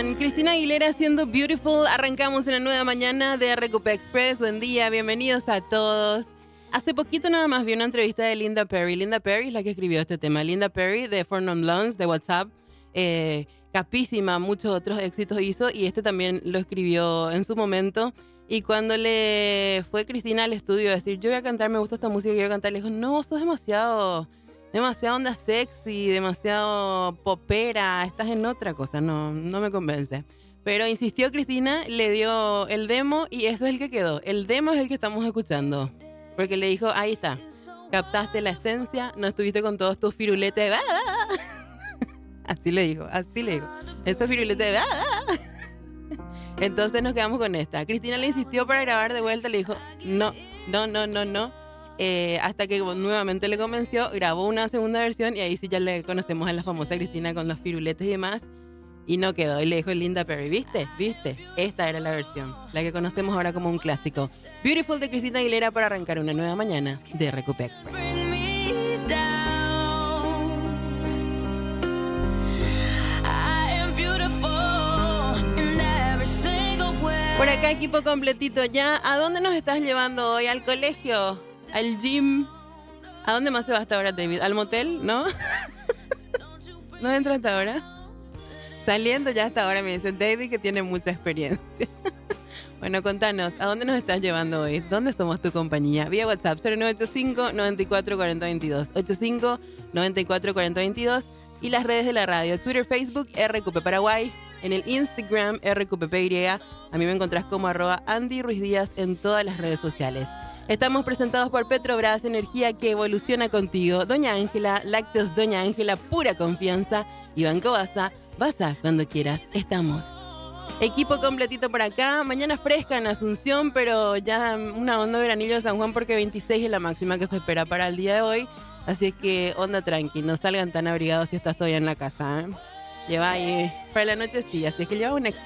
con Cristina Aguilera haciendo Beautiful. Arrancamos una nueva mañana de RQP Express. Buen día, bienvenidos a todos. Hace poquito nada más vi una entrevista de Linda Perry. Linda Perry es la que escribió este tema. Linda Perry de Four Non Blondes, de WhatsApp. Capísima, muchos otros éxitos hizo y este también lo escribió en su momento. Y cuando le fue Cristina al estudio a decir, yo voy a cantar, me gusta esta música, quiero cantar, le dijo, no, sos demasiado onda sexy, demasiado popera, estás en otra cosa, no me convence. Pero insistió Cristina, le dio el demo y eso es el que quedó. El demo es el que estamos escuchando. Porque le dijo, ahí está, captaste la esencia, no estuviste con todos tus firuletes. Así le dijo. Esos firuletes. Entonces nos quedamos con esta. Cristina le insistió para grabar de vuelta, le dijo, no. Hasta que nuevamente le convenció, grabó una segunda versión y ahí sí ya le conocemos a la famosa Cristina con los firuletes y demás. Y no quedó. Y le dijo Linda Perry, ¿viste? Esta era la versión, la que conocemos ahora como un clásico. Beautiful de Cristina Aguilera para arrancar una nueva mañana de RQP Express. Por acá equipo completito ya. ¿A dónde nos estás llevando hoy? ¿Al colegio? ¿Al gym? ¿A dónde más se va hasta ahora, David? ¿Al motel? ¿No? ¿No entra hasta ahora? Saliendo ya hasta ahora, me dicen David que tiene mucha experiencia. Bueno, contanos, ¿a dónde nos estás llevando hoy? ¿Dónde somos tu compañía? Vía WhatsApp 0985-944022 85-944022 y las redes de la radio, Twitter, Facebook, RQP Paraguay, en el Instagram, RQPPY. A mí me encontrás como @Andy Ruiz Díaz en todas las redes sociales. Estamos presentados por Petrobras, energía que evoluciona contigo. Doña Ángela, lácteos Doña Ángela, pura confianza. Y Banco Baza, Baza cuando quieras, estamos. Equipo completito por acá. Mañana fresca en Asunción, pero ya una onda veranillo de San Juan porque 26 es la máxima que se espera para el día de hoy. Así es que onda tranqui, no salgan tan abrigados si estás todavía en la casa, ¿eh? Lleva ahí para la noche sí, así es que lleva un extra.